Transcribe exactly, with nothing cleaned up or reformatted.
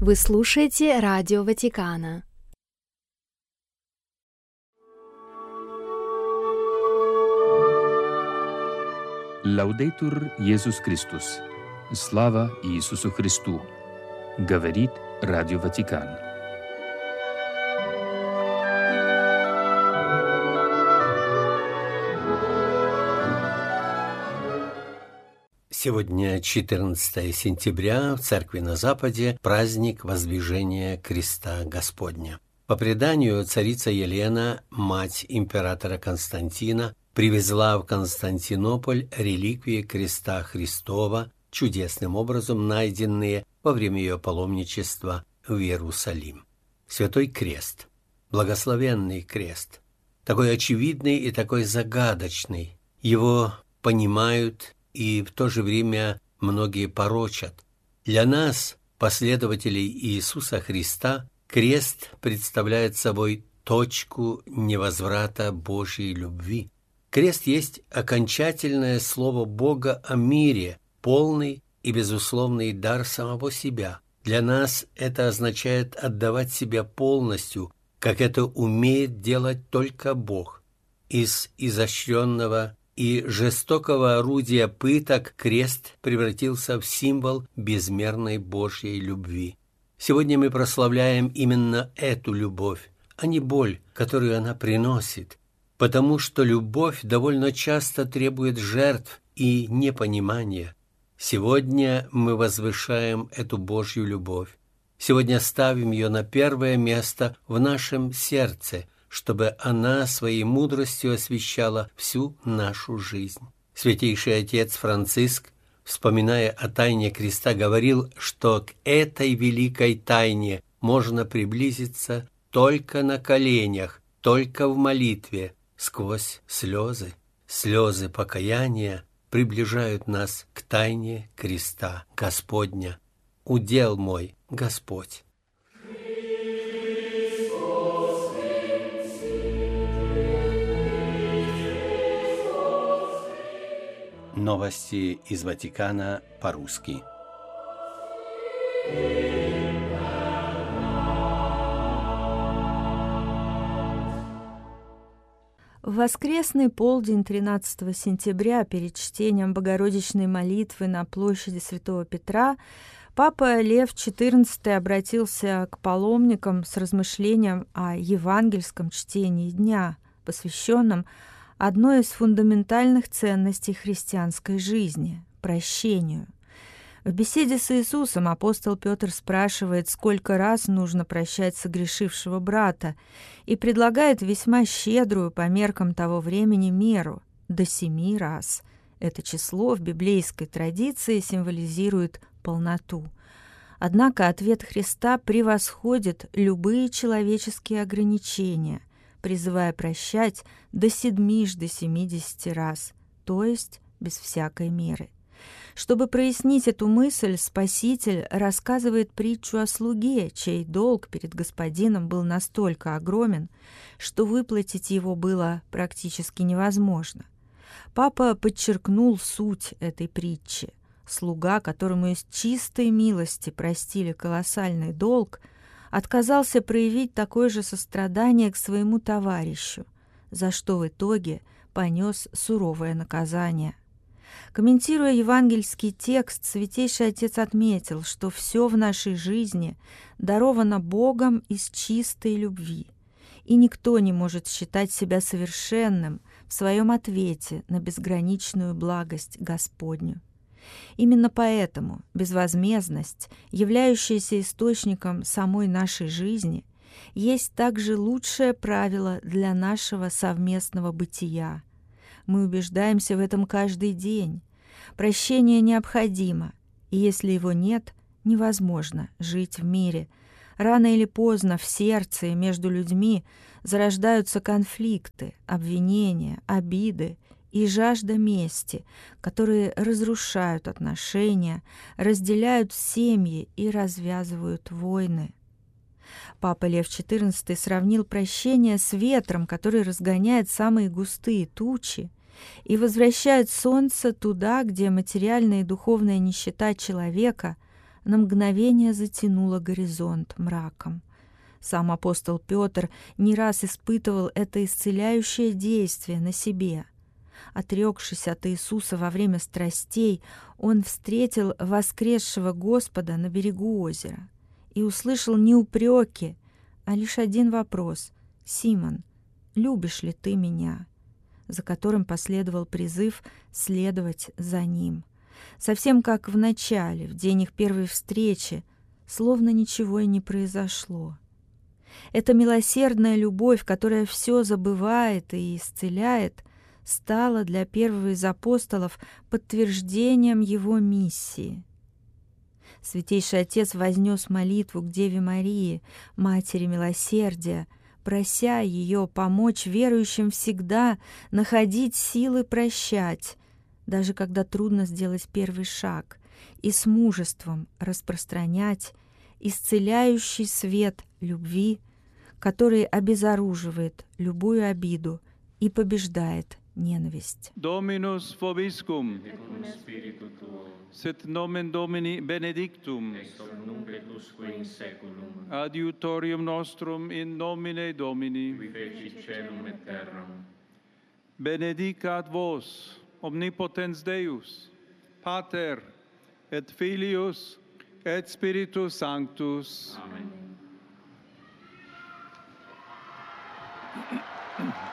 Вы слушаете Радио Ватикана. Лаудейтур Иисус Христос. Слава Иисусу Христу. Говорит Радио Ватикан. Сегодня четырнадцатое сентября, в Церкви на Западе праздник Воздвижения Креста Господня. По преданию, царица Елена, мать императора Константина, привезла в Константинополь реликвии Креста Христова, чудесным образом найденные во время ее паломничества в Иерусалим. Святой Крест, благословенный крест, такой очевидный и такой загадочный. Его понимают и в то же время многие порочат. Для нас, последователей Иисуса Христа, крест представляет собой точку невозврата Божьей любви. Крест есть окончательное слово Бога о мире, полный и безусловный дар самого себя. Для нас это означает отдавать себя полностью, как это умеет делать только Бог. Из изощренного и жестокого орудия пыток крест превратился в символ безмерной Божьей любви. Сегодня мы прославляем именно эту любовь, а не боль, которую она приносит, потому что любовь довольно часто требует жертв и непонимания. Сегодня мы возвышаем эту Божью любовь. Сегодня ставим ее на первое место в нашем сердце, чтобы она своей мудростью освещала всю нашу жизнь. Святейший отец Франциск, вспоминая о тайне креста, говорил, что к этой великой тайне можно приблизиться только на коленях, только в молитве, сквозь слезы. Слезы покаяния приближают нас к тайне креста Господня. Удел мой, Господь. Новости из Ватикана по-русски. В воскресный полдень тринадцатого сентября перед чтением Богородичной молитвы на площади Святого Петра Папа Лев четырнадцатый обратился к паломникам с размышлением о евангельском чтении дня, посвященном одной из фундаментальных ценностей христианской жизни – прощению. В беседе с Иисусом апостол Петр спрашивает, сколько раз нужно прощать согрешившего брата, и предлагает весьма щедрую по меркам того времени меру – до семи раз. Это число в библейской традиции символизирует полноту. Однако ответ Христа превосходит любые человеческие ограничения, призывая прощать до седьмижды семидесяти раз, то есть без всякой меры. Чтобы прояснить эту мысль, Спаситель рассказывает притчу о слуге, чей долг перед господином был настолько огромен, что выплатить его было практически невозможно. Папа подчеркнул суть этой притчи. Слуга, которому из чистой милости простили колоссальный долг, отказался проявить такое же сострадание к своему товарищу, за что в итоге понес суровое наказание. Комментируя евангельский текст, Святейший Отец отметил, что все в нашей жизни даровано Богом из чистой любви, и никто не может считать себя совершенным в своем ответе на безграничную благость Господню. Именно поэтому безвозмездность, являющаяся источником самой нашей жизни, есть также лучшее правило для нашего совместного бытия. Мы убеждаемся в этом каждый день. Прощение необходимо, и если его нет, невозможно жить в мире. Рано или поздно в сердце и между людьми зарождаются конфликты, обвинения, обиды и жажда мести, которые разрушают отношения, разделяют семьи и развязывают войны. Папа Лев четырнадцатый сравнил прощение с ветром, который разгоняет самые густые тучи и возвращает солнце туда, где материальная и духовная нищета человека на мгновение затянуло горизонт мраком. Сам апостол Петр не раз испытывал это исцеляющее действие на себе. Отрекшись от Иисуса во время страстей, он встретил воскресшего Господа на берегу озера и услышал не упреки, а лишь один вопрос: «Симон, любишь ли ты меня?», за которым последовал призыв следовать за ним. Совсем как в начале, в день их первой встречи, словно ничего и не произошло. Эта милосердная любовь, которая все забывает и исцеляет, стала для первого из апостолов подтверждением его миссии. Святейший Отец вознес молитву к Деве Марии, Матери Милосердия, прося ее помочь верующим всегда находить силы прощать, даже когда трудно сделать первый шаг, и с мужеством распространять исцеляющий свет любви, который обезоруживает любую обиду и побеждает ненависть. Dominus vobiscum. Sit nomen Domini benedictum. Adiutorium nostrum in nomine Domini. Benedicat vos, omnipotens Deus, Pater, et Filius, et Spiritus Sanctus. Amen.